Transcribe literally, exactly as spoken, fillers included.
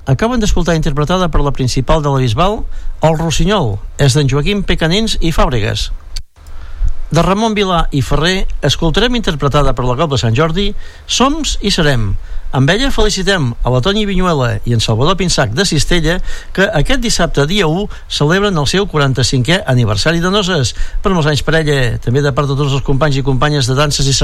acaben d'escoltar interpretada per la principal de la Bisbal, El Rossinyol, és d'en Joaquim Pecanins i Fàbregas. De Ramon Vilà i Ferrer escoltarem interpretada per la Cobla Sant Jordi Soms i Serem. Amb ella felicitem a la Toni Vinyuela i en Salvador Pinsac de Cistella, que aquest dissabte dia u celebren el seu quaranta-cinquè aniversari de noces. Per molts anys per ella, també de part de tots els companys i companyes de danses i